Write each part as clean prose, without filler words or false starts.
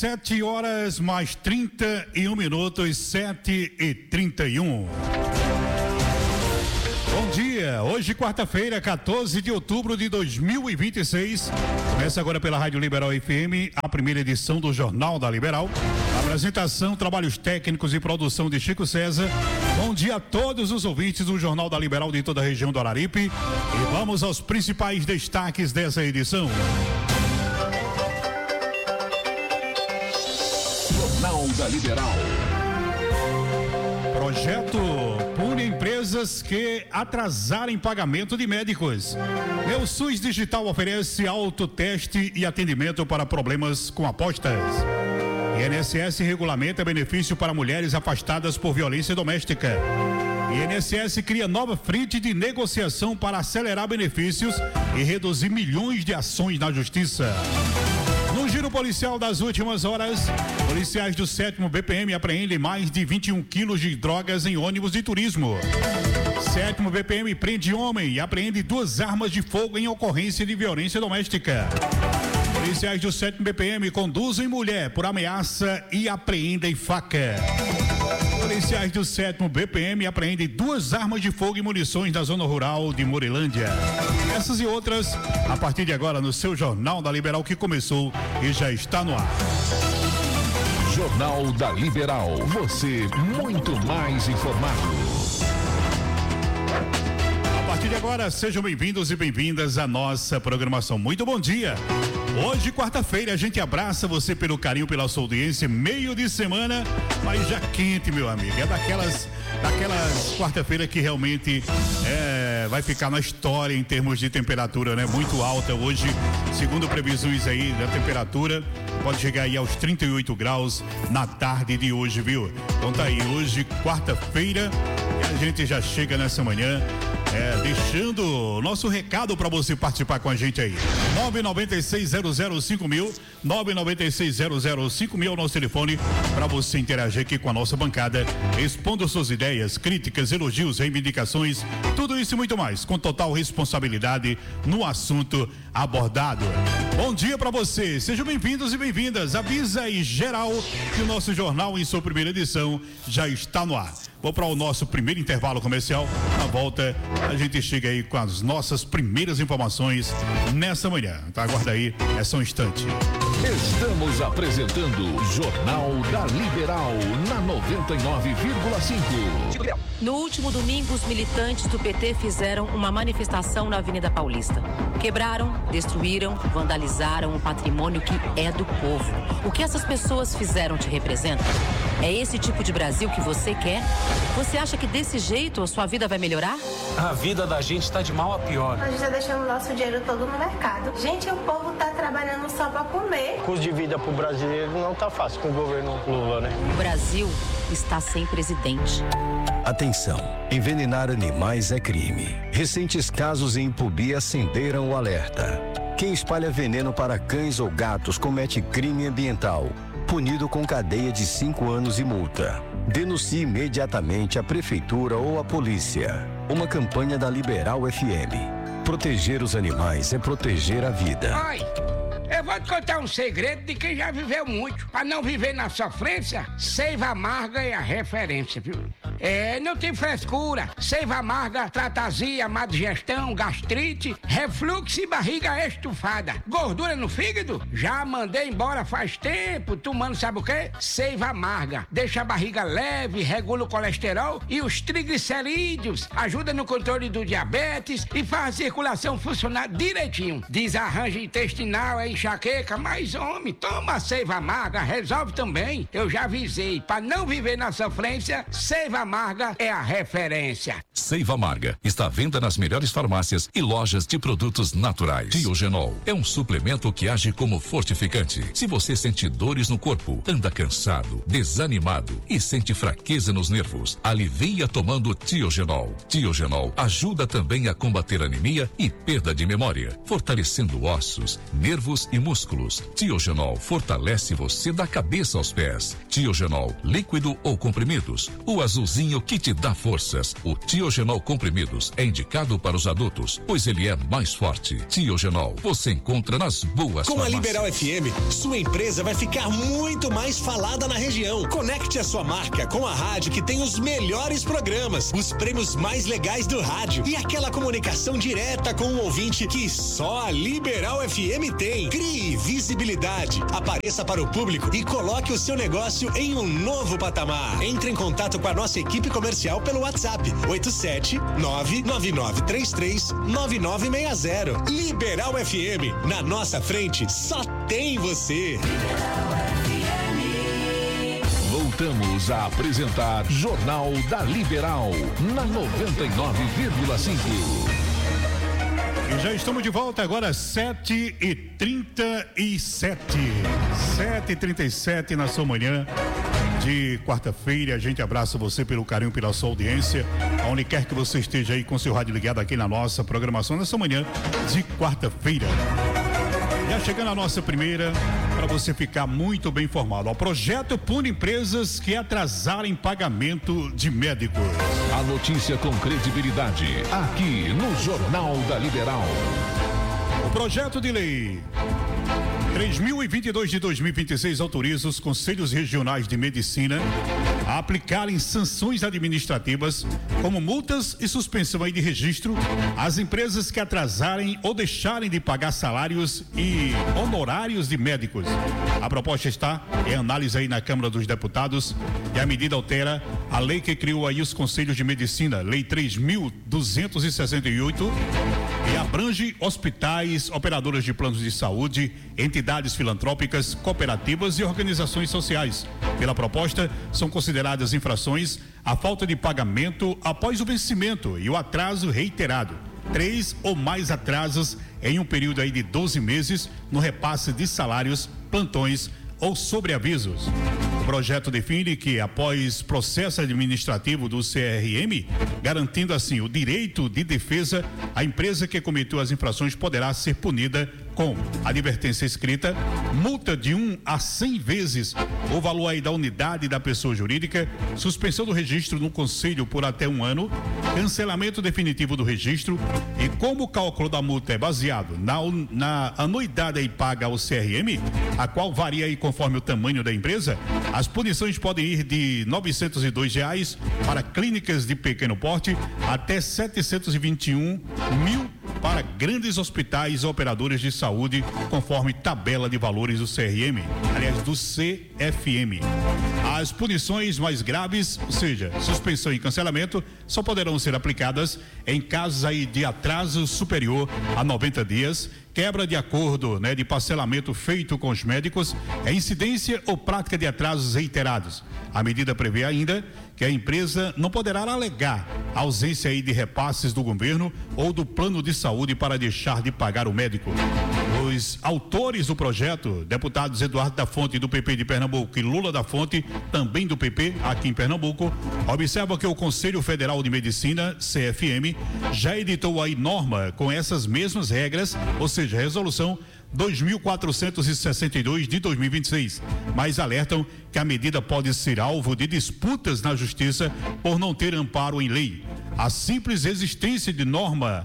7 horas mais 31 minutos, 7h31. Bom dia, hoje quarta-feira, 14 de outubro de 2026. Começa agora pela Rádio Liberal FM, a primeira edição do Jornal da Liberal. Apresentação, trabalhos técnicos e produção de Chico César. Bom dia a todos os ouvintes do Jornal da Liberal de toda a região do Araripe. E vamos aos principais destaques dessa edição. Jornal da Liberal. Projeto pune empresas que atrasarem pagamento de médicos. Meu SUS Digital oferece autoteste e atendimento para problemas com apostas. INSS regulamenta benefício para mulheres afastadas por violência doméstica. INSS cria nova frente de negociação para acelerar benefícios e reduzir milhões de ações na justiça. No giro policial das últimas horas, policiais do 7º BPM apreendem mais de 21 quilos de drogas em ônibus de turismo. 7º BPM prende homem e apreende 2 armas de fogo em ocorrência de violência doméstica. Policiais do 7º BPM conduzem mulher por ameaça e apreendem faca. Policiais do 7º BPM apreendem 2 armas de fogo e munições na zona rural de Morilândia. Essas e outras, a partir de agora no seu Jornal da Liberal, que começou e já está no ar. Jornal da Liberal, você muito mais informado. A partir de agora, sejam bem-vindos e bem-vindas à nossa programação. Muito bom dia. Hoje, quarta-feira, a gente abraça você pelo carinho, pela sua audiência, meio de semana, mas já quente, meu amigo. É daquelas quarta-feira que realmente vai ficar na história em termos de temperatura, né? Muito alta hoje, segundo previsões aí da temperatura, pode chegar aí aos 38 graus na tarde de hoje, viu? Então tá aí, hoje, quarta-feira, e a gente já chega nessa manhã, deixando o nosso recado para você participar com a gente aí. 996005000, 996005000 é o nosso telefone para você interagir aqui com a nossa bancada, expondo suas ideias, críticas, elogios, reivindicações, tudo isso e muito mais, com total responsabilidade no assunto abordado. Bom dia para você, sejam bem-vindos e bem-vindas. Avisa aí geral que o nosso jornal, em sua primeira edição, já está no ar. Vou para o nosso primeiro intervalo comercial. Na volta, a gente chega aí com as nossas primeiras informações nessa manhã. Tá, aguarda aí, é só um instante. Estamos apresentando Jornal da Liberal na 99,5. No último domingo, os militantes do PT fizeram uma manifestação na Avenida Paulista. Quebraram, destruíram, vandalizaram o patrimônio que é do povo. O que essas pessoas fizeram te representa? É esse tipo de Brasil que você quer? Você acha que desse jeito a sua vida vai melhorar? A vida da gente está de mal a pior. A gente está deixando o nosso dinheiro todo no mercado. Gente, o povo está trabalhando só para comer. O custo de vida para o brasileiro não está fácil com o governo Lula, né? O Brasil está sem presidente. Atenção, envenenar animais é crime. Recentes casos em Ipubi acenderam o alerta. Quem espalha veneno para cães ou gatos comete crime ambiental, punido com cadeia de 5 anos e multa. Denuncie imediatamente a prefeitura ou a polícia. Uma campanha da Liberal FM. Proteger os animais é proteger a vida. Oi, eu vou te contar um segredo de quem já viveu muito. Para não viver na sofrência, Seiva Amarga é a referência, viu? Não tem frescura. Seiva Amarga trata azia, má digestão, gastrite, refluxo e barriga estufada. Gordura no fígado? Já mandei embora faz tempo, tomando sabe o quê? Seiva Amarga. Deixa a barriga leve, regula o colesterol e os triglicerídeos, ajuda no controle do diabetes e faz a circulação funcionar direitinho. Desarranjo intestinal, enxaqueca, mas homem, toma Seiva Amarga, resolve também. Eu já avisei, para não viver na sofrência, Seiva Amarga é a referência. Seiva Amarga está à venda nas melhores farmácias e lojas de produtos naturais. Tiogenol é um suplemento que age como fortificante. Se você sente dores no corpo, anda cansado, desanimado e sente fraqueza nos nervos, alivia tomando Tiogenol. Tiogenol ajuda também a combater anemia e perda de memória, fortalecendo ossos, nervos e músculos. Tiogenol fortalece você da cabeça aos pés. Tiogenol líquido ou comprimidos. O azulzinho chazinho que te dá forças. O Tiogenol Comprimidos é indicado para os adultos, pois ele é mais forte. Tiogenol, você encontra nas boas Com farmácias. a Liberal FM, sua empresa vai ficar muito mais falada na região. Conecte a sua marca com a rádio que tem os melhores programas, os prêmios mais legais do rádio e aquela comunicação direta com o ouvinte que só a Liberal FM tem. Crie visibilidade, apareça para o público e coloque o seu negócio em um novo patamar. Entre em contato com a nossa equipe comercial pelo WhatsApp 87999339960. Liberal FM, na nossa frente só tem você. Voltamos a apresentar Jornal da Liberal na 99,5. E já estamos de volta agora, 7h37. 7h37 na sua manhã de quarta-feira. A gente abraça você pelo carinho, pela sua audiência, aonde quer que você esteja aí com seu rádio ligado aqui na nossa programação nessa manhã de quarta-feira. Já chegando a nossa primeira, para você ficar muito bem informado. O projeto pune empresas que atrasarem pagamento de médicos. A notícia com credibilidade, aqui no Jornal da Liberal. O projeto de lei 3022 de 2026 autoriza os Conselhos Regionais de Medicina a aplicarem sanções administrativas, como multas e suspensão aí de registro, às empresas que atrasarem ou deixarem de pagar salários e honorários de médicos. A proposta está em análise aí na Câmara dos Deputados e a medida altera a lei que criou aí os Conselhos de Medicina, Lei 3.268, e abrange hospitais, operadoras de planos de saúde, entidades filantrópicas, cooperativas e organizações sociais. Pela proposta, são consideradas infrações a falta de pagamento após o vencimento e o atraso reiterado. 3 ou mais atrasos em um período aí de 12 meses no repasse de salários, plantões ou sobreavisos. O projeto define que, após processo administrativo do CRM, garantindo assim o direito de defesa, a empresa que cometeu as infrações poderá ser punida com advertência escrita, multa de 1 a 100 vezes o valor aí da unidade da pessoa jurídica, suspensão do registro no conselho por até 1 ano, cancelamento definitivo do registro, e como o cálculo da multa é baseado na anuidade aí paga ao CRM, a qual varia aí conforme o tamanho da empresa, as punições podem ir de R$ 902 para clínicas de pequeno porte até 721 mil para grandes hospitais e operadores de saúde, conforme tabela de valores do CRM, aliás, do CFM. As punições mais graves, ou seja, suspensão e cancelamento, só poderão ser aplicadas em casos aí de atraso superior a 90 dias, quebra de acordo, de parcelamento feito com os médicos, incidência ou prática de atrasos reiterados. A medida prevê ainda que a empresa não poderá alegar a ausência aí de repasses do governo ou do plano de saúde para deixar de pagar o médico. Os autores do projeto, deputados Eduardo da Fonte do PP de Pernambuco e Lula da Fonte, também do PP aqui em Pernambuco, observam que o Conselho Federal de Medicina, CFM, já editou aí norma com essas mesmas regras, ou seja, resolução 2.462 de 2026, mas alertam que a medida pode ser alvo de disputas na justiça por não ter amparo em lei. A simples existência de norma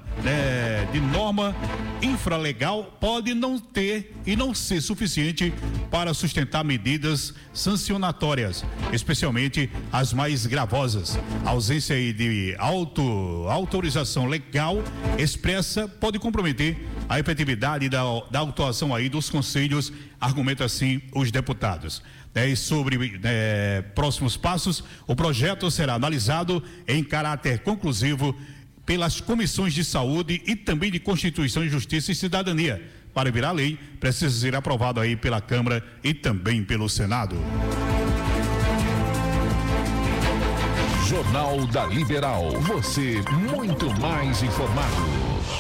infralegal pode não ter e não ser suficiente para sustentar medidas sancionatórias, especialmente as mais gravosas. A ausência aí de autorização legal expressa pode comprometer a efetividade da autuação aí dos conselhos, argumenta assim os deputados. E sobre próximos passos, o projeto será analisado em caráter conclusivo pelas comissões de saúde e também de Constituição e Justiça e Cidadania. Para virar lei, precisa ser aprovado aí pela Câmara e também pelo Senado. Jornal da Liberal, você muito mais informado.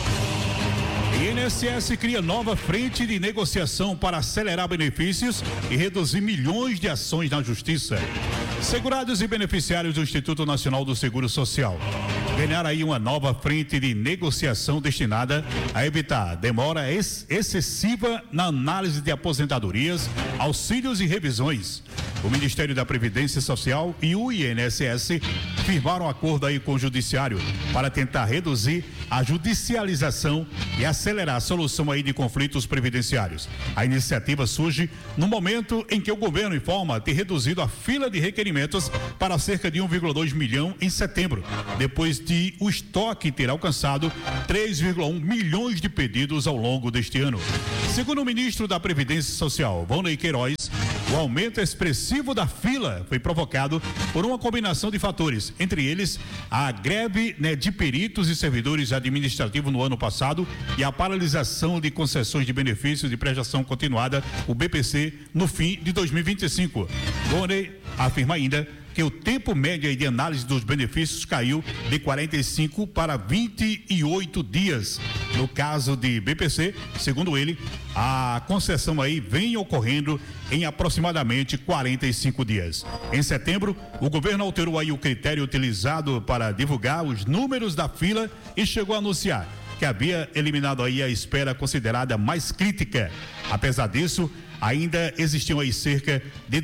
INSS cria nova frente de negociação para acelerar benefícios e reduzir milhões de ações na Justiça. Segurados e beneficiários do Instituto Nacional do Seguro Social ganharam aí uma nova frente de negociação destinada a evitar demora excessiva na análise de aposentadorias, auxílios e revisões. O Ministério da Previdência Social e o INSS firmaram um acordo aí com o judiciário para tentar reduzir a judicialização e acelerar a solução aí de conflitos previdenciários. A iniciativa surge no momento em que o governo informa ter reduzido a fila de requerimentos para cerca de 1,2 milhão em setembro, depois de o estoque ter alcançado 3,1 milhões de pedidos ao longo deste ano. Segundo o ministro da Previdência Social, Vonei Queiroz, o aumento expressivo da fila foi provocado por uma combinação de fatores, entre eles a greve de peritos e servidores administrativos no ano passado e a paralisação de concessões de benefícios de prestação continuada, o BPC, no fim de 2025. Vonei afirma ainda que o tempo médio de análise dos benefícios caiu de 45 para 28 dias. No caso de BPC, segundo ele, a concessão aí vem ocorrendo em aproximadamente 45 dias. Em setembro, o governo alterou aí o critério utilizado para divulgar os números da fila e chegou a anunciar que havia eliminado aí a espera considerada mais crítica. Apesar disso, ainda existiam aí cerca de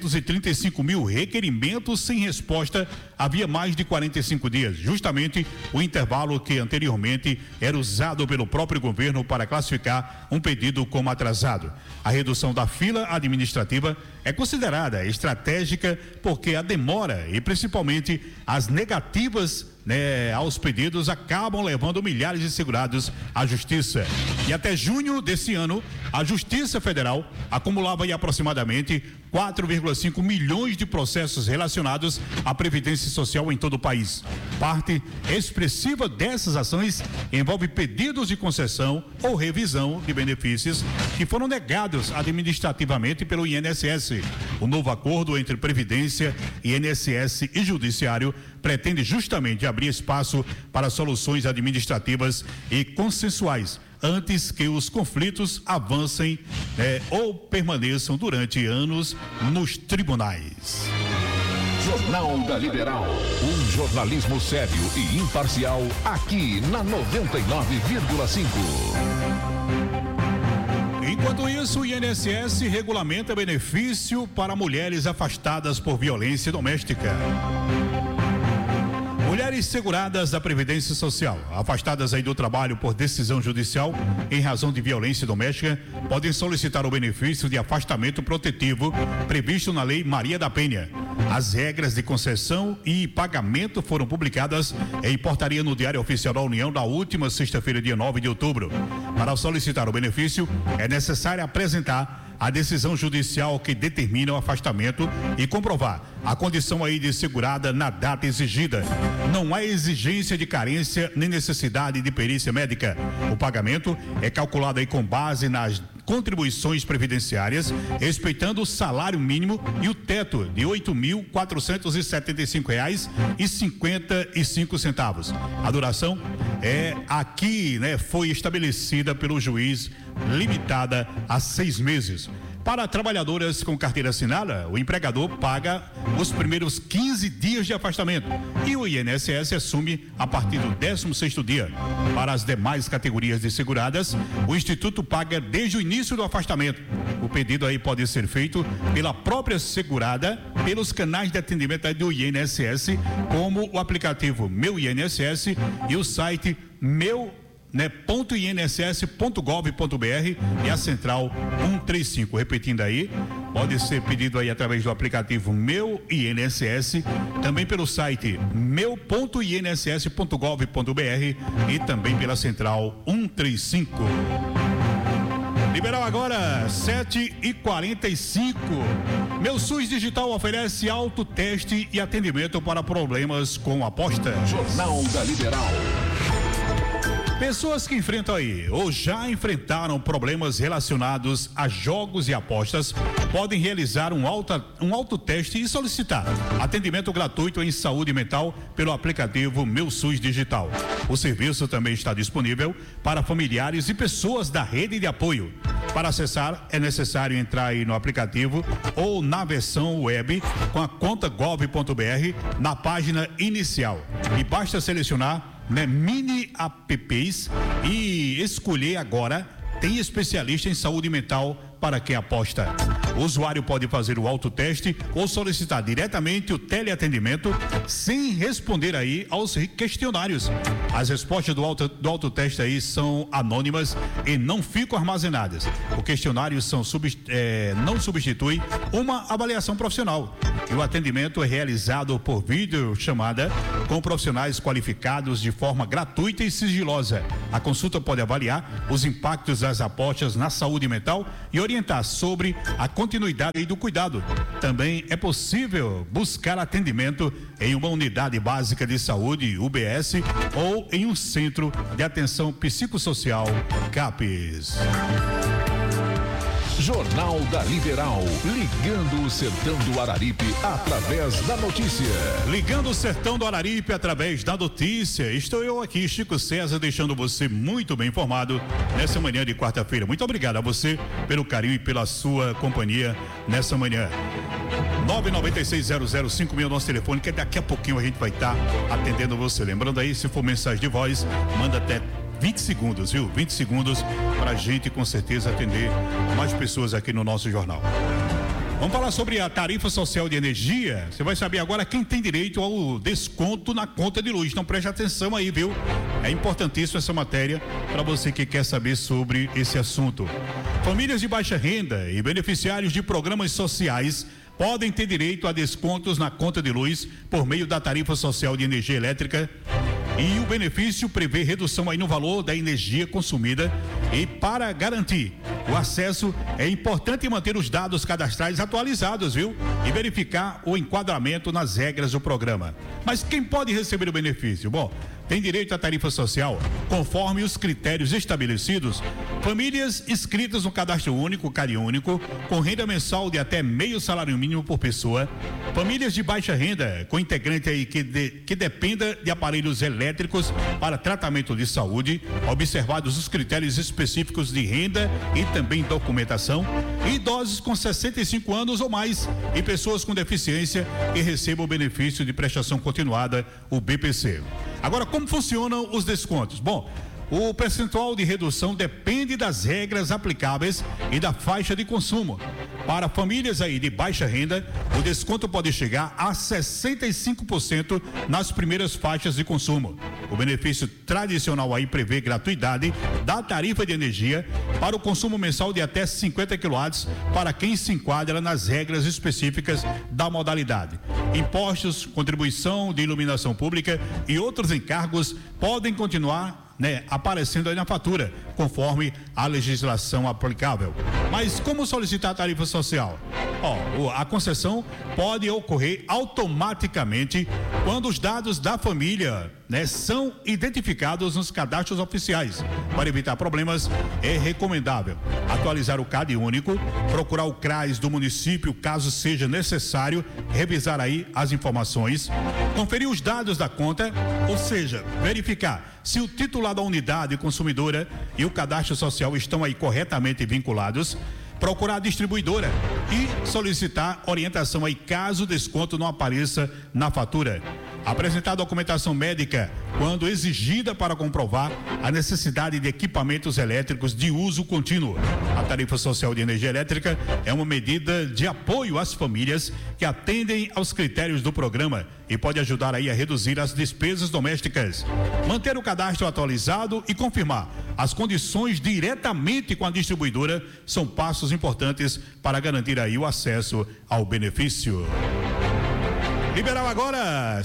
235 mil requerimentos sem resposta havia mais de 45 dias, justamente o intervalo que anteriormente era usado pelo próprio governo para classificar um pedido como atrasado. A redução da fila administrativa é considerada estratégica porque a demora e principalmente as negativas aos pedidos acabam levando milhares de segurados à justiça. E até junho desse ano, a Justiça Federal acumulava aí aproximadamente 4,5 milhões de processos relacionados à Previdência Social em todo o país. Parte expressiva dessas ações envolve pedidos de concessão ou revisão de benefícios que foram negados administrativamente pelo INSS. O novo acordo entre Previdência, INSS e Judiciário pretende justamente abrir espaço para soluções administrativas e consensuais antes que os conflitos avancem ou permaneçam durante anos nos tribunais. Jornal da Liberal, um jornalismo sério e imparcial aqui na 99,5. Enquanto isso, o INSS regulamenta benefício para mulheres afastadas por violência doméstica. Mulheres seguradas da Previdência Social, afastadas aí do trabalho por decisão judicial em razão de violência doméstica, podem solicitar o benefício de afastamento protetivo previsto na Lei Maria da Penha. As regras de concessão e pagamento foram publicadas em portaria no Diário Oficial da União da última sexta-feira, dia 9 de outubro. Para solicitar o benefício, é necessário apresentar a decisão judicial que determina o afastamento e comprovar a condição aí de segurada na data exigida. Não há exigência de carência nem necessidade de perícia médica. O pagamento é calculado aí com base nas contribuições previdenciárias, respeitando o salário mínimo e o teto de R$ 8.475,55. A duração foi estabelecida pelo juiz, limitada a 6 meses. Para trabalhadoras com carteira assinada, o empregador paga os primeiros 15 dias de afastamento e o INSS assume a partir do 16º dia. Para as demais categorias de seguradas, o Instituto paga desde o início do afastamento. O pedido aí pode ser feito pela própria segurada, pelos canais de atendimento do INSS, como o aplicativo Meu INSS e o site .inss.gov.br e a central 135. Repetindo aí, pode ser pedido aí através do aplicativo Meu INSS, também pelo site meu.inss.gov.br e também pela central 135. Liberal agora, 7h45. Meu SUS Digital oferece autoteste e atendimento para problemas com apostas. Jornal da Liberal. Pessoas que enfrentam aí ou já enfrentaram problemas relacionados a jogos e apostas podem realizar um autoteste e solicitar atendimento gratuito em saúde mental pelo aplicativo Meu SUS Digital. O serviço também está disponível para familiares e pessoas da rede de apoio. Para acessar, é necessário entrar aí no aplicativo ou na versão web com a conta gov.br na página inicial. E basta selecionar mini apps e escolher agora. Tem especialista em saúde mental para quem aposta. O usuário pode fazer o autoteste ou solicitar diretamente o teleatendimento sem responder aí aos questionários. As respostas do autoteste aí são anônimas e não ficam armazenadas. O questionário não substitui uma avaliação profissional. E o atendimento é realizado por videochamada com profissionais qualificados de forma gratuita e sigilosa. A consulta pode avaliar os impactos das apostas na saúde mental e orientar sobre a continuidade do cuidado. Também é possível buscar atendimento em uma unidade básica de saúde, UBS, ou em um centro de atenção psicossocial, CAPES. Jornal da Liberal, ligando o sertão do Araripe através da notícia. Ligando o sertão do Araripe através da notícia. Estou eu aqui, Chico César, deixando você muito bem informado nessa manhã de quarta-feira. Muito obrigado a você pelo carinho e pela sua companhia nessa manhã. 996005000, nosso telefone, que daqui a pouquinho a gente vai estar atendendo você. Lembrando aí, se for mensagem de voz, manda até 20 segundos, viu? 20 segundos pra gente com certeza atender mais pessoas aqui no nosso jornal. Vamos falar sobre a tarifa social de energia. Você vai saber agora quem tem direito ao desconto na conta de luz. Então preste atenção aí, viu? É importantíssima essa matéria para você que quer saber sobre esse assunto. Famílias de baixa renda e beneficiários de programas sociais podem ter direito a descontos na conta de luz por meio da tarifa social de energia elétrica. E o benefício prevê redução aí no valor da energia consumida. E para garantir o acesso, é importante manter os dados cadastrais atualizados, viu? E verificar o enquadramento nas regras do programa. Mas quem pode receber o benefício? Bom, tem direito à tarifa social conforme os critérios estabelecidos. Famílias inscritas no cadastro único, CadÚnico, com renda mensal de até meio salário mínimo por pessoa. Famílias de baixa renda, com integrante aí que dependa de aparelhos elétricos para tratamento de saúde, observados os critérios específicos de renda e também documentação. Idosos com 65 anos ou mais e pessoas com deficiência que recebam o benefício de prestação continuada, o BPC. Agora, como funcionam os descontos? Bom, o percentual de redução depende das regras aplicáveis e da faixa de consumo. Para famílias aí de baixa renda, o desconto pode chegar a 65% nas primeiras faixas de consumo. O benefício tradicional aí prevê gratuidade da tarifa de energia para o consumo mensal de até 50 kW para quem se enquadra nas regras específicas da modalidade. Impostos, contribuição de iluminação pública e outros encargos podem continuar aparecendo aí na fatura, conforme a legislação aplicável. Mas como solicitar a tarifa social? A concessão pode ocorrer automaticamente quando os dados da família são identificados nos cadastros oficiais. Para evitar problemas, é recomendável atualizar o CadÚnico, procurar o CRAS do município caso seja necessário, revisar aí as informações, conferir os dados da conta, ou seja, verificar se o titular da unidade consumidora e o cadastro social estão aí corretamente vinculados, procurar a distribuidora e solicitar orientação aí caso o desconto não apareça na fatura. Apresentar documentação médica quando exigida para comprovar a necessidade de equipamentos elétricos de uso contínuo. A tarifa social de energia elétrica é uma medida de apoio às famílias que atendem aos critérios do programa e pode ajudar aí a reduzir as despesas domésticas. Manter o cadastro atualizado e confirmar as condições diretamente com a distribuidora são passos importantes para garantir aí o acesso ao benefício. Liberal agora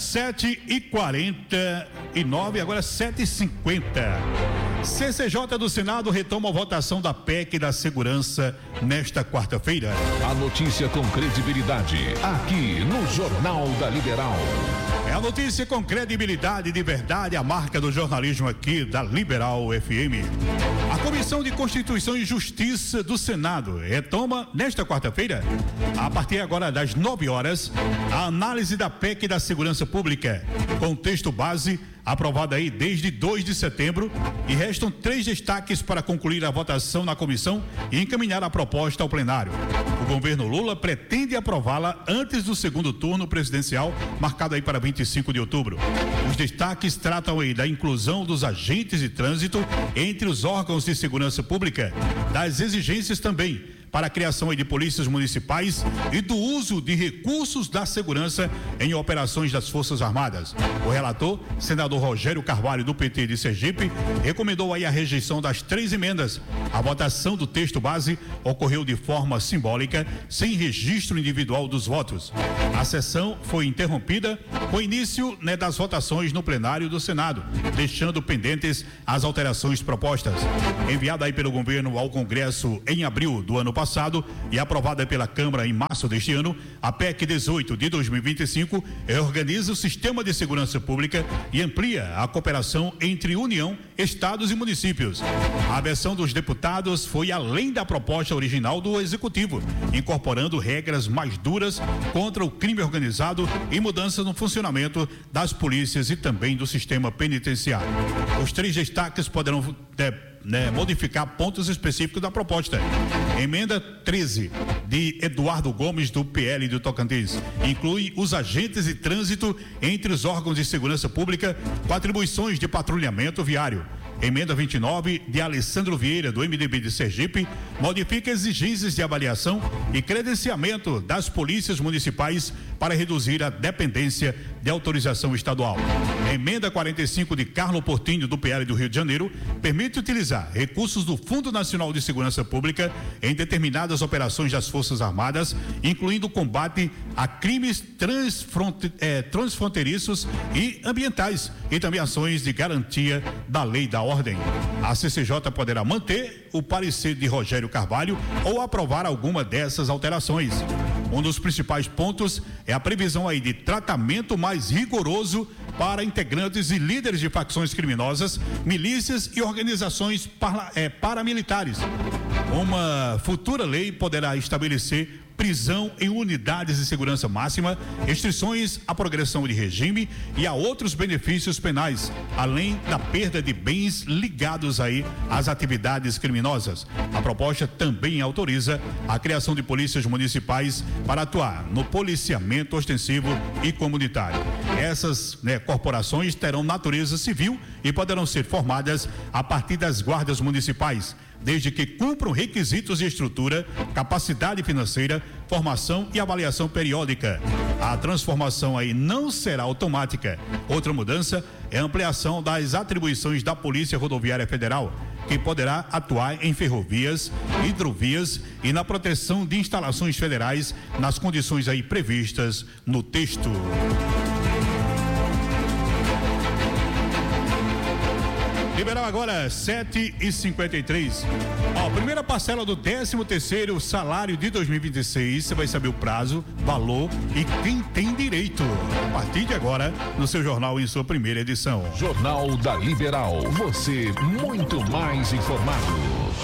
7h49, agora 7h50. CCJ do Senado retoma a votação da PEC da segurança nesta quarta-feira. A notícia com credibilidade, aqui no Jornal da Liberal. É a notícia com credibilidade de verdade, a marca do jornalismo aqui da Liberal FM. A Comissão de Constituição e Justiça do Senado retoma nesta quarta-feira, a partir agora das 9 horas, a análise da PEC da Segurança Pública, com texto base aprovado aí desde 2 de setembro, e restam 3 destaques para concluir a votação na comissão e encaminhar a proposta ao plenário. O governo Lula pretende aprová-la antes do segundo turno presidencial, marcado aí para 25 de outubro. Os destaques tratam aí da inclusão dos agentes de trânsito entre os órgãos de segurança pública, das exigências também para a criação de polícias municipais e do uso de recursos da segurança em operações das Forças Armadas. O relator, senador Rogério Carvalho, do PT de Sergipe, recomendou aí a rejeição das 3 emendas. A votação do texto base ocorreu de forma simbólica, sem registro individual dos votos. A sessão foi interrompida com o início das votações no plenário do Senado, deixando pendentes as alterações propostas. Enviada aí pelo governo ao Congresso em abril do ano passado e aprovada pela Câmara em março deste ano, a PEC 18 de 2025 reorganiza o sistema de segurança pública e amplia a cooperação entre União, estados e municípios. A versão dos deputados foi além da proposta original do Executivo, incorporando regras mais duras contra o crime organizado e mudanças no funcionamento das polícias e também do sistema penitenciário. Os 3 destaques poderão modificar pontos específicos da proposta. Emenda 13 de Eduardo Gomes, do PL do Tocantins, inclui os agentes de trânsito entre os órgãos de segurança pública com atribuições de patrulhamento viário. Emenda 29 de Alessandro Vieira, do MDB de Sergipe, modifica exigências de avaliação e credenciamento das polícias municipais para reduzir a dependência de autorização estadual. Emenda 45 de Carlo Portinho, do PL do Rio de Janeiro, permite utilizar recursos do Fundo Nacional de Segurança Pública em determinadas operações das Forças Armadas, incluindo o combate a crimes transfronteiriços e ambientais e também ações de garantia da lei da ordem. A CCJ poderá manter o parecer de Rogério Carvalho ou aprovar alguma dessas alterações. Um dos principais pontos é a previsão aí de tratamento mais rigoroso para integrantes e líderes de facções criminosas, milícias e organizações paramilitares. Uma futura lei poderá estabelecer prisão em unidades de segurança máxima, restrições à progressão de regime e a outros benefícios penais, além da perda de bens ligados aí às atividades criminosas. A proposta também autoriza a criação de polícias municipais para atuar no policiamento ostensivo e comunitário. Essas corporações terão natureza civil e poderão ser formadas a partir das guardas municipais, desde que cumpram requisitos de estrutura, capacidade financeira, formação e avaliação periódica. A transformação aí não será automática. Outra mudança é a ampliação das atribuições da Polícia Rodoviária Federal, que poderá atuar em ferrovias, hidrovias e na proteção de instalações federais nas condições aí previstas no texto. Liberal agora 7h53. A primeira parcela do 13º salário de 2026, você vai saber o prazo, valor e quem tem direito. A partir de agora, no seu jornal, em sua primeira edição. Jornal da Liberal, você muito mais informado.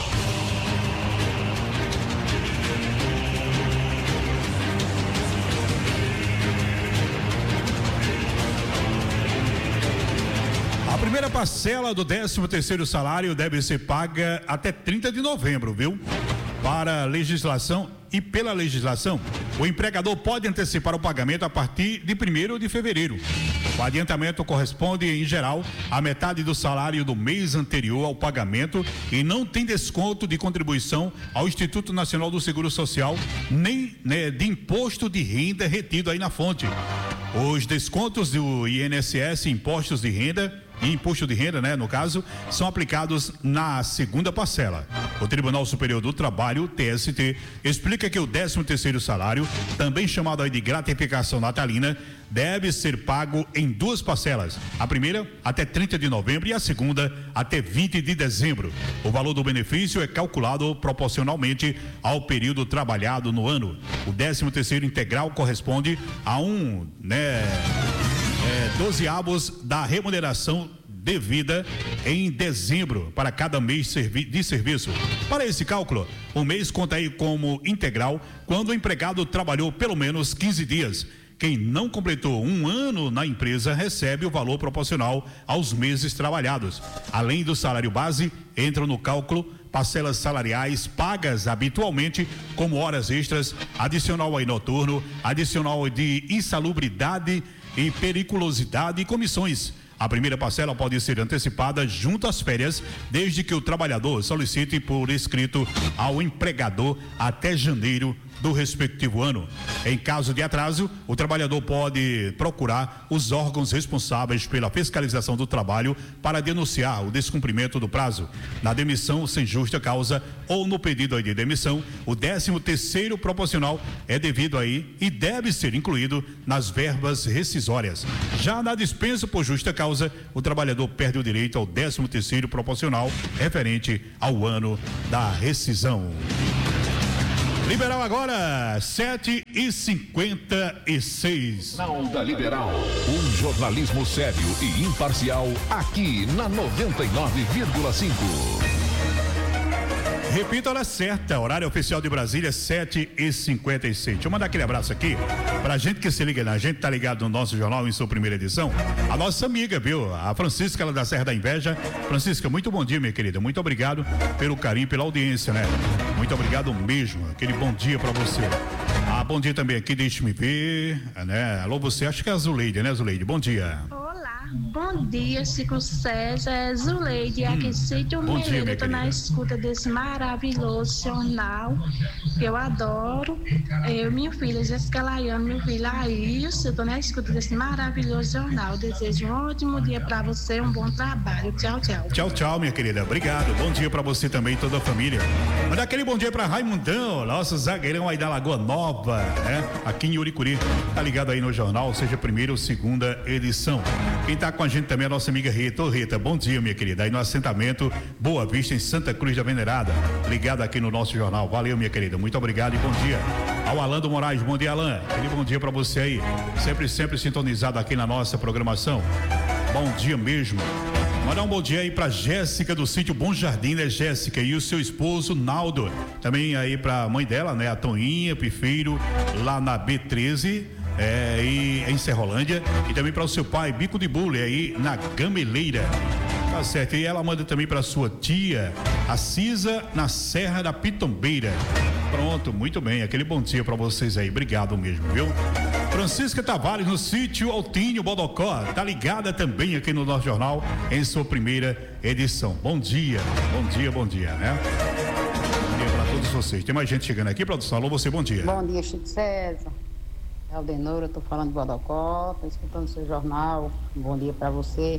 A primeira parcela do 13º salário deve ser paga até 30 de novembro, viu? Para legislação e pela legislação, o empregador pode antecipar o pagamento a partir de 1º de fevereiro. O adiantamento corresponde, em geral, à metade do salário do mês anterior ao pagamento e não tem desconto de contribuição ao Instituto Nacional do Seguro Social, nem de imposto de renda retido aí na fonte. Os descontos do INSS, impostos de renda e imposto de renda, no caso, são aplicados na segunda parcela. O Tribunal Superior do Trabalho, TST, explica que o 13º salário, também chamado aí de gratificação natalina, deve ser pago em 2 parcelas. A primeira até 30 de novembro e a segunda até 20 de dezembro. O valor do benefício é calculado proporcionalmente ao período trabalhado no ano. O 13º integral corresponde a 12avos da remuneração devida em dezembro para cada mês de serviço. Para esse cálculo, o mês conta aí como integral quando o empregado trabalhou pelo menos 15 dias. Quem não completou 1 ano na empresa recebe o valor proporcional aos meses trabalhados. Além do salário base, entram no cálculo parcelas salariais pagas habitualmente, como horas extras, adicional aí noturno, adicional de insalubridade e periculosidade e comissões. A primeira parcela pode ser antecipada junto às férias, desde que o trabalhador solicite por escrito ao empregador até janeiro do respectivo ano. Em caso de atraso, o trabalhador pode procurar os órgãos responsáveis pela fiscalização do trabalho para denunciar o descumprimento do prazo. Na demissão sem justa causa ou no pedido de demissão, o 13º proporcional é devido aí e deve ser incluído nas verbas rescisórias. Já na dispensa por justa causa, o trabalhador perde o direito ao 13º proporcional referente ao ano da rescisão. Liberal agora, 7h56. Jornal da Liberal, um jornalismo sério e imparcial aqui na 99,5. Repita a hora certa, horário oficial de Brasília, 7h56. Deixa eu mandar aquele abraço aqui pra gente que se liga na gente, tá ligado no nosso jornal em sua primeira edição. A nossa amiga, viu? A Francisca, ela da Serra da Inveja. Francisca, muito bom dia, minha querida. Muito obrigado pelo carinho, pela audiência, né? Muito obrigado mesmo. Aquele bom dia pra você. Ah, bom dia também aqui, deixe-me ver, né? Alô, você, acho que é a Zuleide, né, Zuleide? Bom dia. Bom dia, Chico César, Zuleide, aqui em Sítio Meleiro. Eu tô na escuta desse maravilhoso jornal que eu adoro. Eu, minha filha Jéssica Laiano, meu filho Ailson, eu tô na escuta desse maravilhoso jornal. Desejo um ótimo dia pra você, um bom trabalho. Tchau, tchau. Tchau, tchau, minha querida. Obrigado. Bom dia pra você também, toda a família. Manda aquele bom dia pra Raimundão, nosso zagueirão aí da Lagoa Nova, né? Aqui em Uricuri. Tá ligado aí no jornal, seja primeira ou segunda edição. Quem tá com a gente também é a nossa amiga Rita. Ô Rita, bom dia, minha querida. Aí no assentamento Boa Vista, em Santa Cruz da Venerada. Ligada aqui no nosso jornal. Valeu, minha querida. Muito obrigado e bom dia. Ao Alan do Moraes. Bom dia, Alan. Aquele bom dia pra você aí. Sempre sintonizado aqui na nossa programação. Bom dia mesmo. Mandar um bom dia aí pra Jéssica do sítio Bom Jardim, né, Jéssica? E o seu esposo, Naldo. Também aí pra mãe dela, né, a Toninha Pifeiro, lá na B13. E em Serrolândia, e também para o seu pai, Bico de Bule, aí na Gameleira. Tá certo, e ela manda também para sua tia, a Cisa, na Serra da Pitombeira. Pronto, muito bem, aquele bom dia para vocês aí, obrigado mesmo, viu? Francisca Tavares, no sítio Altinho Bodocó, tá ligada também aqui no nosso jornal, em sua primeira edição. Bom dia, né? Bom dia para todos vocês. Tem mais gente chegando aqui, produção. Alô, você, bom dia. Bom dia, Chico César. Aldenora, eu tô falando de Bodocó, tô escutando o seu jornal. Bom dia pra você.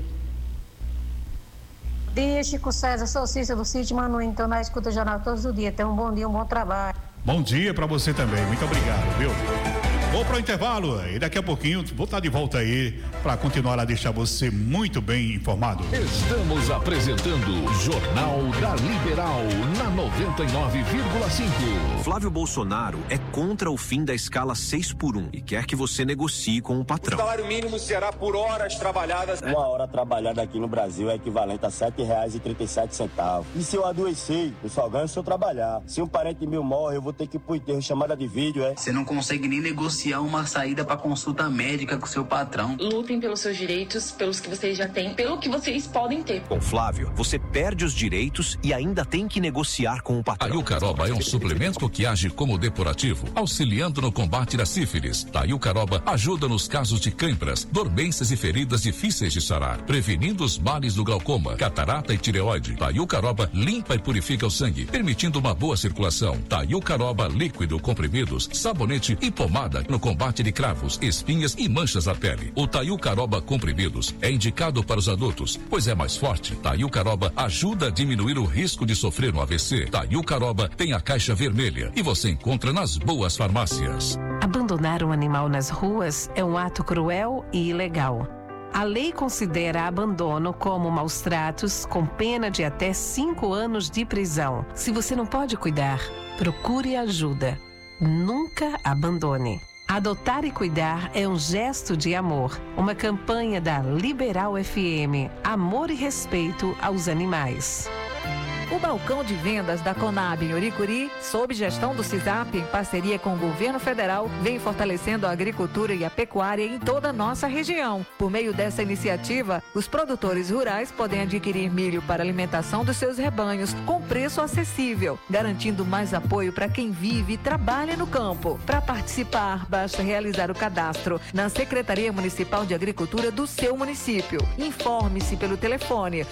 Bom dia, Chico César, sou Cícera do sítio Manoel, então nós escuta o jornal todos os dias. Tenha um bom dia, um bom trabalho. Bom dia pra você também, muito obrigado, viu? Vou pro intervalo e daqui a pouquinho vou estar de volta aí para continuar a deixar você muito bem informado. Estamos apresentando o Jornal da Liberal na 99,5. Flávio Bolsonaro é contra o fim da escala 6x1 e quer que você negocie com o patrão. O salário mínimo será por horas trabalhadas. Uma hora trabalhada aqui no Brasil é equivalente a R$7,37. E se eu adoecer, eu só ganho se eu trabalhar. Se um parente meu morre, eu vou ter que ir pro enterro, chamada de vídeo, Você não consegue nem negociar uma saída para consulta médica com seu patrão. Lutem pelos seus direitos, pelos que vocês já têm, pelo que vocês podem ter. Com Flávio, você perde os direitos e ainda tem que negociar com o patrão. Taiucaroba é um suplemento que age como depurativo, auxiliando no combate da sífilis. Taiucaroba ajuda nos casos de câimbras, dormências e feridas difíceis de sarar, prevenindo os males do glaucoma, catarata e tireoide. Taiucaroba limpa e purifica o sangue, permitindo uma boa circulação. Taiucaroba líquido, comprimidos, sabonete e pomada no combate de cravos, espinhas e manchas na pele. O Taiucaroba comprimidos é indicado para os adultos, pois é mais forte. Taiucaroba ajuda a diminuir o risco de sofrer um AVC. Taiucaroba tem a caixa vermelha e você encontra nas boas farmácias. Abandonar um animal nas ruas é um ato cruel e ilegal. A lei considera abandono como maus tratos, com pena de até 5 anos de prisão. Se você não pode cuidar, procure ajuda. Nunca abandone. Adotar e cuidar é um gesto de amor. Uma campanha da Liberal FM. Amor e respeito aos animais. O balcão de vendas da Conab em Uricuri, sob gestão do CISAP, em parceria com o governo federal, vem fortalecendo a agricultura e a pecuária em toda a nossa região. Por meio dessa iniciativa, os produtores rurais podem adquirir milho para alimentação dos seus rebanhos com preço acessível, garantindo mais apoio para quem vive e trabalha no campo. Para participar, basta realizar o cadastro na Secretaria Municipal de Agricultura do seu município. Informe-se pelo telefone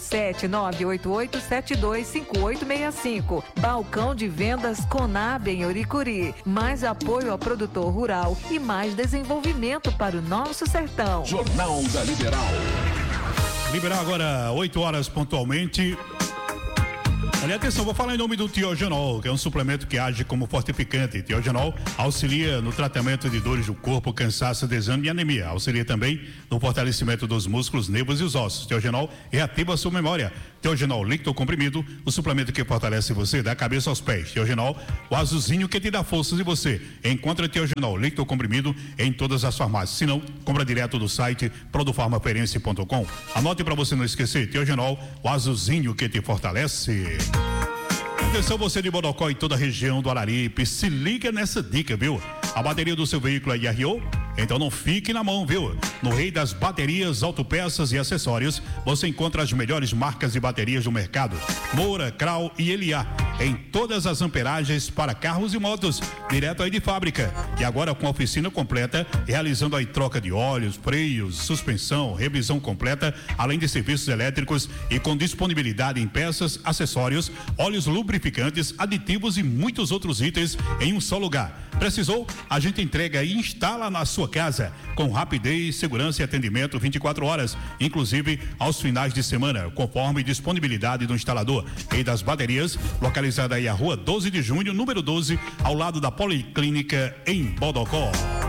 87988725865. Balcão de vendas Conab em Uricuri. Mais apoio ao produtor rural e mais desenvolvimento para o nosso sertão. Jornal da Liberal. Liberal agora, 8 horas pontualmente. Olha, atenção, vou falar em nome do Tiogenol, que é um suplemento que age como fortificante. Tiogenol auxilia no tratamento de dores do corpo, cansaço, desânimo e anemia. Auxilia também no fortalecimento dos músculos, nervos e os ossos. Tiogenol reativa a sua memória. Tiogenol líquido comprimido, o suplemento que fortalece você da cabeça aos pés. Tiogenol, o azulzinho que te dá forças em você. Encontra Tiogenol líquido comprimido em todas as farmácias. Se não, compra direto do site produfarmaferense.com. Anote para você não esquecer, Tiogenol, o azulzinho que te fortalece. Atenção, você de Bodocó e toda a região do Araripe, se liga nessa dica, viu? A bateria do seu veículo é IRO? Então não fique na mão, viu? No Rei das Baterias, Autopeças e Acessórios, você encontra as melhores marcas de baterias do mercado. Moura, Krau e Eliá, em todas as amperagens para carros e motos, direto aí de fábrica. E agora com a oficina completa, realizando aí troca de óleos, freios, suspensão, revisão completa, além de serviços elétricos e com disponibilidade em peças, acessórios, óleos lubrificantes, aditivos e muitos outros itens em um só lugar. Precisou? A gente entrega e instala na sua casa com rapidez, segurança e atendimento 24 horas, inclusive aos finais de semana, conforme disponibilidade do instalador. Rei das Baterias, localizada aí a Rua 12 de Junho, número 12, ao lado da Policlínica em Bodocó.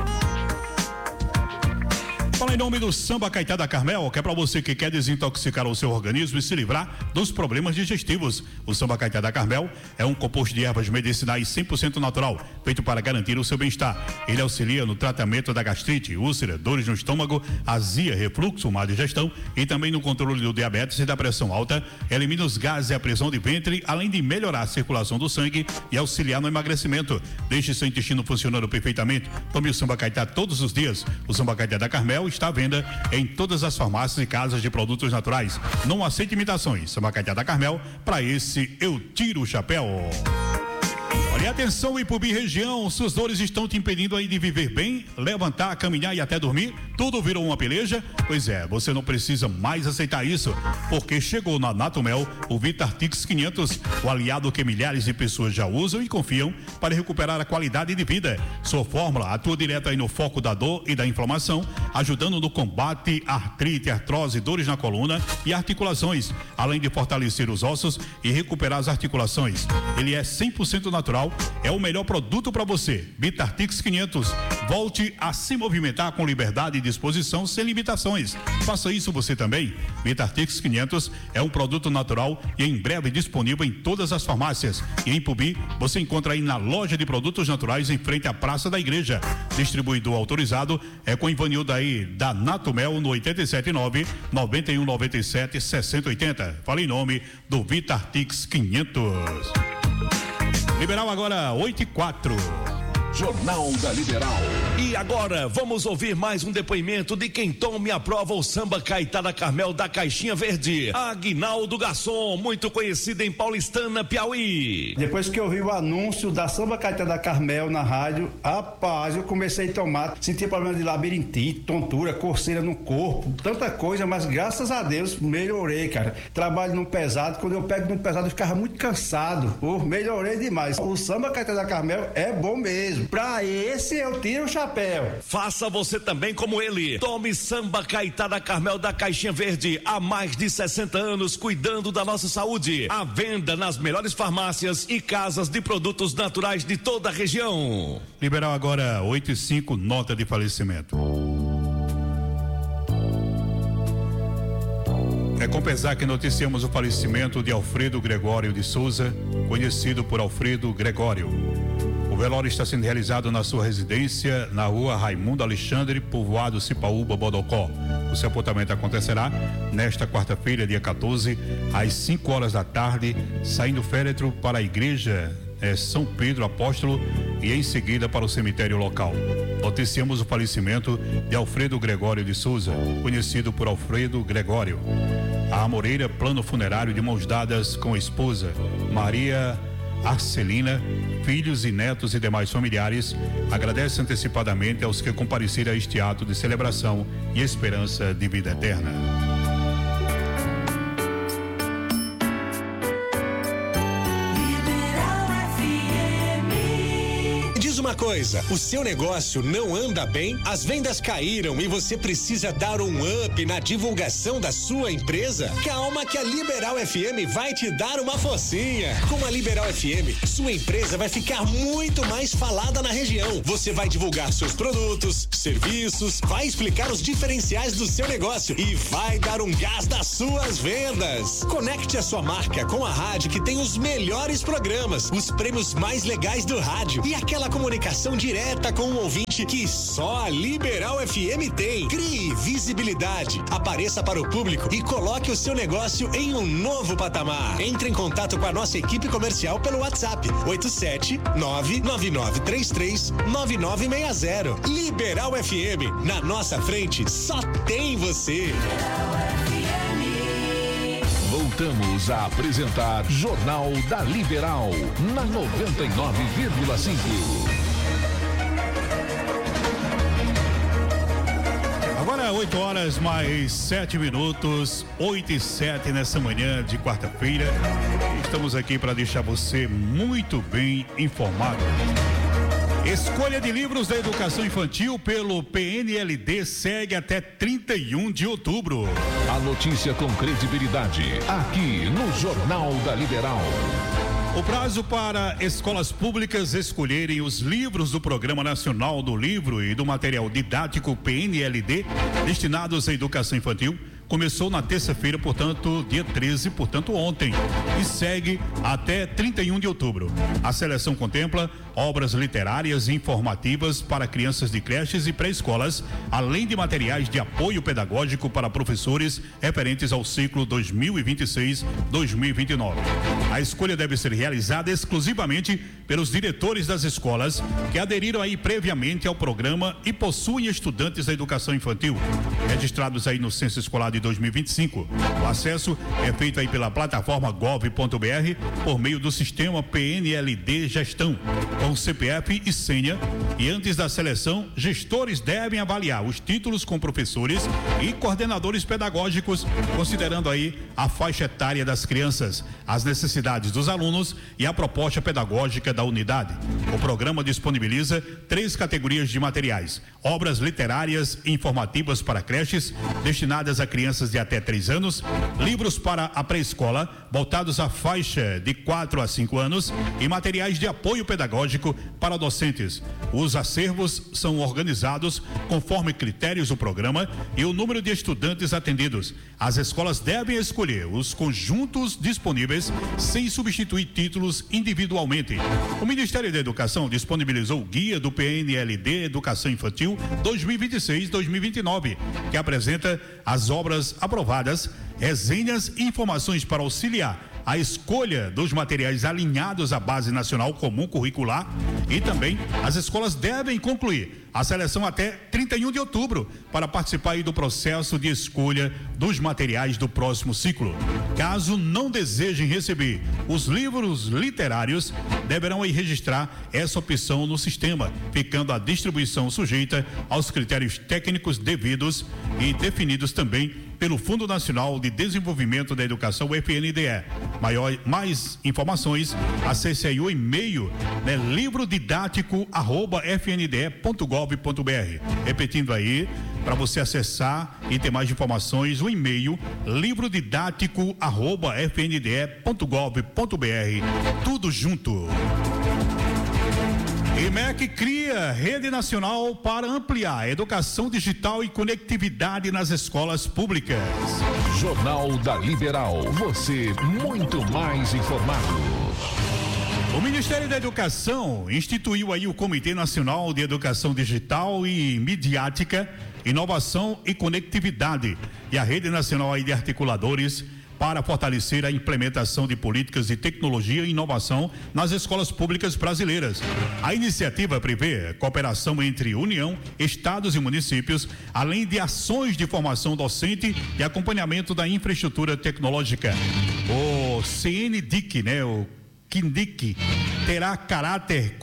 Fala em nome do Samba Caetá da Carmel, que é para você que quer desintoxicar o seu organismo e se livrar dos problemas digestivos. O Samba Caetá da Carmel é um composto de ervas medicinais 100% natural, feito para garantir o seu bem-estar. Ele auxilia no tratamento da gastrite, úlcera, dores no estômago, azia, refluxo, má digestão e também no controle do diabetes e da pressão alta. Elimina os gases e a pressão de ventre, além de melhorar a circulação do sangue e auxiliar no emagrecimento. Deixe seu intestino funcionando perfeitamente. Tome o Samba Caetá todos os dias. O Samba Caetá da Carmel está à venda em todas as farmácias e casas de produtos naturais. Não aceite imitações. Samba Caetá da Carmel, para esse eu tiro o chapéu. Olha, atenção, Ipubi região, suas dores estão te impedindo aí de viver bem, levantar, caminhar e até dormir? Tudo virou uma peleja? Pois é, você não precisa mais aceitar isso, porque chegou na Natumel o Vitartix 500, o aliado que milhares de pessoas já usam e confiam para recuperar a qualidade de vida. Sua fórmula atua direto aí no foco da dor e da inflamação, ajudando no combate à artrite, artrose, dores na coluna e articulações, além de fortalecer os ossos e recuperar as articulações. Ele é 100% natural, é o melhor produto para você. Vitartix 500. Volte a se movimentar com liberdade e disposição sem limitações. Faça isso você também. Vitartix 500 é um produto natural e em breve disponível em todas as farmácias. E em Pubi, você encontra aí na loja de produtos naturais em frente à Praça da Igreja. Distribuidor autorizado é com Ivanildo aí da Natumel no 879-9197-6080. Fala em nome do Vitartix 500. Liberal agora 8h04. Jornal da Liberal. E agora vamos ouvir mais um depoimento de quem toma e aprova o Samba Caetá da Carmel da Caixinha Verde. Aguinaldo Garçom, muito conhecido em Paulistana, Piauí. Depois que eu vi o anúncio da Samba Caetá da Carmel na rádio, rapaz, eu comecei a tomar, senti problema de labirintite, tontura, coceira no corpo, tanta coisa, mas graças a Deus melhorei, cara. Trabalho no pesado, quando eu pego no pesado eu ficava muito cansado. Melhorei demais. O Samba Caetá da Carmel é bom mesmo. Pra esse eu tiro o chapéu. Faça você também como ele. Tome Samba Caetá da Carmel da Caixinha Verde. Há mais de 60 anos cuidando da nossa saúde. À venda nas melhores farmácias e casas de produtos naturais de toda a região. Liberal agora 8h05, nota de falecimento. É com pesar que noticiamos o falecimento de Alfredo Gregório de Souza, conhecido por Alfredo Gregório. O velório está sendo realizado na sua residência, na rua Raimundo Alexandre, povoado Cipaúba, Bodocó. O sepultamento acontecerá nesta quarta-feira, dia 14, às 5 horas da tarde, saindo o féretro para a igreja São Pedro Apóstolo e em seguida para o cemitério local. Noticiamos o falecimento de Alfredo Gregório de Souza, conhecido por Alfredo Gregório. A Amoreira Plano Funerário, de mãos dadas com a esposa Maria Arcelina, filhos e netos e demais familiares, agradece antecipadamente aos que compareceram a este ato de celebração e esperança de vida eterna. Uma coisa, o seu negócio não anda bem, as vendas caíram e você precisa dar um up na divulgação da sua empresa? Calma que a Liberal FM vai te dar uma forcinha. Com a Liberal FM, sua empresa vai ficar muito mais falada na região. Você vai divulgar seus produtos, serviços, vai explicar os diferenciais do seu negócio e vai dar um gás das suas vendas. Conecte a sua marca com a rádio que tem os melhores programas, os prêmios mais legais do rádio e aquela comunicação direta com o ouvinte que só a Liberal FM tem. Crie visibilidade, apareça para o público e coloque o seu negócio em um novo patamar. Entre em contato com a nossa equipe comercial pelo WhatsApp 87999339960. Liberal FM, na nossa frente só tem você. Voltamos a apresentar Jornal da Liberal na 99,5. Agora 8 horas mais 7 minutos, 8:07 nessa manhã de quarta-feira. Estamos aqui para deixar você muito bem informado. Escolha de livros da educação infantil pelo PNLD segue até 31 de outubro. A notícia com credibilidade, aqui no Jornal da Liberal. O prazo para escolas públicas escolherem os livros do Programa Nacional do Livro e do Material Didático PNLD destinados à educação infantil começou na terça-feira, portanto, dia 13, portanto, ontem, e segue até 31 de outubro. A seleção contempla obras literárias e informativas para crianças de creches e pré-escolas, além de materiais de apoio pedagógico para professores referentes ao ciclo 2026-2029. A escolha deve ser realizada exclusivamente pelos diretores das escolas que aderiram aí previamente ao programa e possuem estudantes da educação infantil registrados aí no Censo Escolar de 2025. O acesso é feito aí pela plataforma gov.br por meio do sistema PNLD Gestão, com CPF e senha, e antes da seleção, gestores devem avaliar os títulos com professores e coordenadores pedagógicos, considerando aí a faixa etária das crianças, as necessidades dos alunos e a proposta pedagógica da unidade. O programa disponibiliza 3 categorias de materiais: obras literárias e informativas para creches, destinadas a crianças de até 3 anos, livros para a pré-escola, voltados à faixa de 4 a 5 anos, e materiais de apoio pedagógico para docentes. Os acervos são organizados conforme critérios do programa e o número de estudantes atendidos. As escolas devem escolher os conjuntos disponíveis sem substituir títulos individualmente. O Ministério da Educação disponibilizou o Guia do PNLD Educação Infantil 2026-2029, que apresenta as obras aprovadas, resenhas e informações para auxiliar a escolha dos materiais alinhados à Base Nacional Comum Curricular, e também as escolas devem concluir a seleção até 31 de outubro para participar aí do processo de escolha dos materiais do próximo ciclo. Caso não desejem receber os livros literários, deverão aí registrar essa opção no sistema, ficando a distribuição sujeita aos critérios técnicos devidos e definidos também pelo Fundo Nacional de Desenvolvimento da Educação, o FNDE. Mais informações, acesse aí o e-mail, livrodidatico@fnde.gov.br. Repetindo aí, para você acessar e ter mais informações, o e-mail livrodidatico@fnde.gov.br. Tudo junto. IMEC cria rede nacional para ampliar a educação digital e conectividade nas escolas públicas. Jornal da Liberal, você muito mais informado. O Ministério da Educação instituiu aí o Comitê Nacional de Educação Digital e Midiática, Inovação e Conectividade e a Rede Nacional aí de Articuladores para fortalecer a implementação de políticas de tecnologia e inovação nas escolas públicas brasileiras. A iniciativa prevê cooperação entre União, estados e municípios, além de ações de formação docente e acompanhamento da infraestrutura tecnológica. O CNDIC, o KINDIC, terá caráter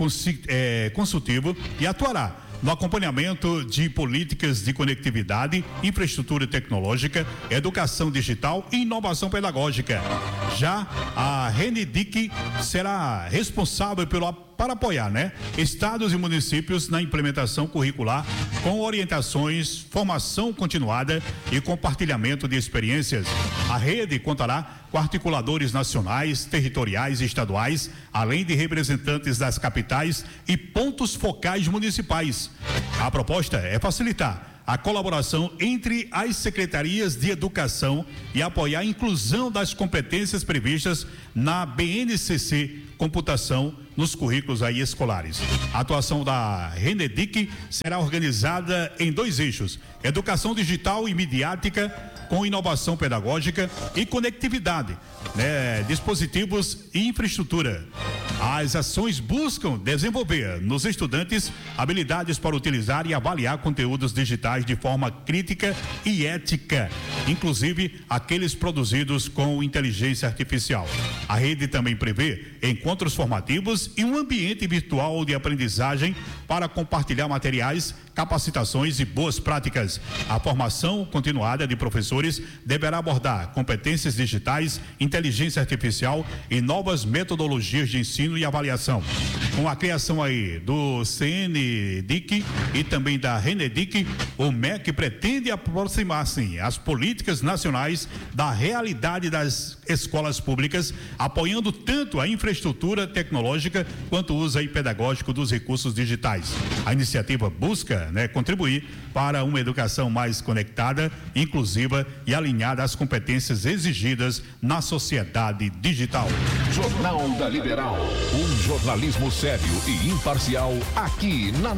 consultivo e atuará no acompanhamento de políticas de conectividade, infraestrutura tecnológica, educação digital e inovação pedagógica. Já a RENEDIC será responsável para apoiar, estados e municípios na implementação curricular com orientações, formação continuada e compartilhamento de experiências. A rede contará com articuladores nacionais, territoriais e estaduais, além de representantes das capitais e pontos focais municipais. A proposta é facilitar a colaboração entre as secretarias de educação e apoiar a inclusão das competências previstas na BNCC Computação nos currículos aí escolares. A atuação da RENEDIC será organizada em 2 eixos: educação digital e midiática com inovação pedagógica e conectividade, dispositivos e infraestrutura. As ações buscam desenvolver nos estudantes habilidades para utilizar e avaliar conteúdos digitais de forma crítica e ética, inclusive aqueles produzidos com inteligência artificial. A rede também prevê encontros formativos e um ambiente virtual de aprendizagem para compartilhar materiais, capacitações e boas práticas. A formação continuada de professores deverá abordar competências digitais, inteligência artificial e novas metodologias de ensino e avaliação. Com a criação aí do CNDIC e também da RENEDIC, o MEC pretende aproximar-se as políticas nacionais da realidade das escolas públicas, apoiando tanto a infraestrutura tecnológica quanto o uso aí pedagógico dos recursos digitais. A iniciativa busca, contribuir para uma educação mais conectada, inclusiva e alinhada às competências exigidas na sociedade digital. Jornal da Liberal, um jornalismo sério e imparcial aqui na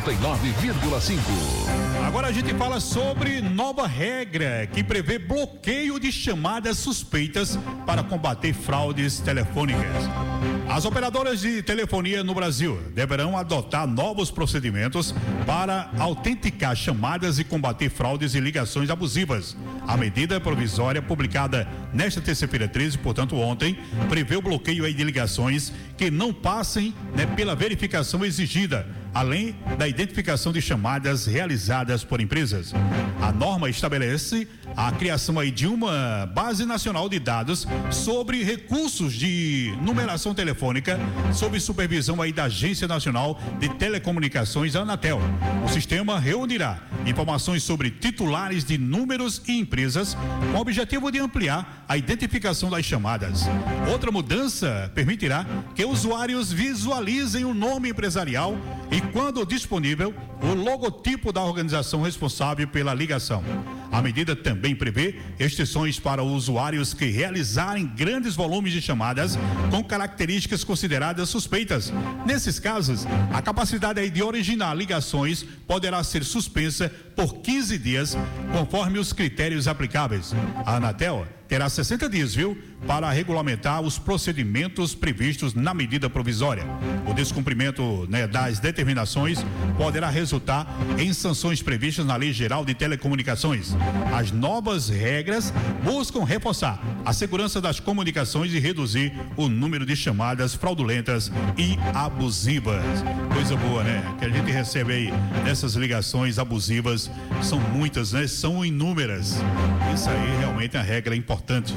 99,5. Agora a gente fala sobre nova regra que prevê bloqueio de chamadas suspeitas para combater fraudes telefônicas. As operadoras de telefonia no Brasil deverão adotar novos procedimentos para autenticar chamadas e combater fraudes e ligações abusivas. A medida provisória publicada nesta terça-feira 13, portanto ontem, prevê o bloqueio aí de ligações que não passem pela verificação exigida, além da identificação de chamadas realizadas por empresas. A norma estabelece a criação aí de uma base nacional de dados sobre recursos de numeração telefônica, sob supervisão aí da Agência Nacional de Telecomunicações, a Anatel. O sistema reunirá informações sobre titulares de números e empresas, com o objetivo de ampliar a identificação das chamadas. Outra mudança permitirá que usuários visualizem o nome empresarial e, quando disponível, o logotipo da organização responsável pela ligação. A medida também prevê exceções para usuários que realizarem grandes volumes de chamadas com características consideradas suspeitas. Nesses casos, a capacidade de originar ligações poderá ser suspensa por 15 dias, conforme os critérios aplicáveis. A Anatel terá 60 dias, para regulamentar os procedimentos previstos na medida provisória. O descumprimento das determinações poderá resultar em sanções previstas na Lei Geral de Telecomunicações. As novas regras buscam reforçar a segurança das comunicações e reduzir o número de chamadas fraudulentas e abusivas. Coisa boa, que a gente recebe aí dessas ligações abusivas, são muitas, são inúmeras. Isso aí realmente é uma regra importante.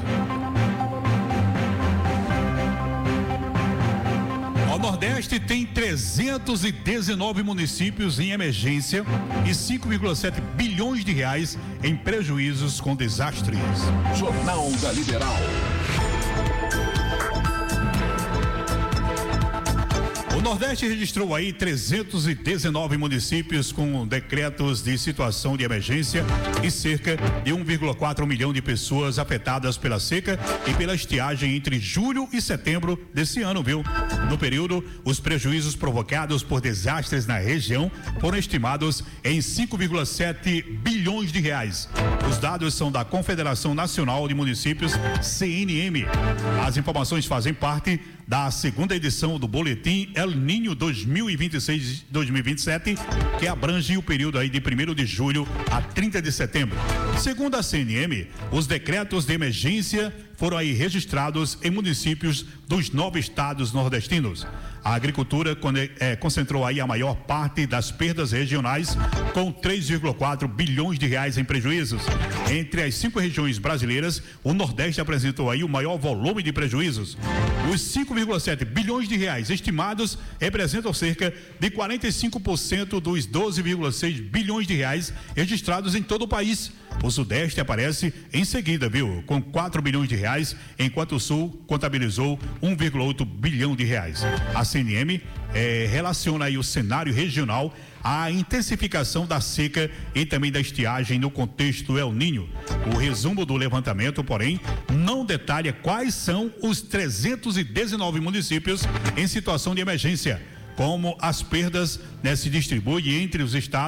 O Nordeste tem 319 municípios em emergência e 5,7 bilhões de reais em prejuízos com desastres. Jornal da Liberal. Nordeste registrou aí 319 municípios com decretos de situação de emergência e cerca de 1,4 milhão de pessoas afetadas pela seca e pela estiagem entre julho e setembro desse ano, viu? No período, os prejuízos provocados por desastres na região foram estimados em 5,7 bilhões de reais. Os dados são da Confederação Nacional de Municípios, CNM. As informações fazem parte da segunda edição do Boletim El Niño 2026-2027, que abrange o período aí de 1º de julho a 30 de setembro. Segundo a CNM, os decretos de emergência foram aí registrados em municípios dos 9 estados nordestinos. A agricultura concentrou aí a maior parte das perdas regionais, com 3,4 bilhões de reais em prejuízos. Entre as 5 regiões brasileiras, o Nordeste apresentou aí o maior volume de prejuízos. Os 5,7 bilhões de reais estimados representam cerca de 45% dos 12,6 bilhões de reais registrados em todo o país. O Sudeste aparece em seguida, viu? Com 4 bilhões de reais, enquanto o Sul contabilizou 1,8 bilhão de reais. A CNM relaciona aí o cenário regional à intensificação da seca e também da estiagem no contexto El Niño. O resumo do levantamento, porém, não detalha quais são os 319 municípios em situação de emergência, como as perdas se distribuem entre os estados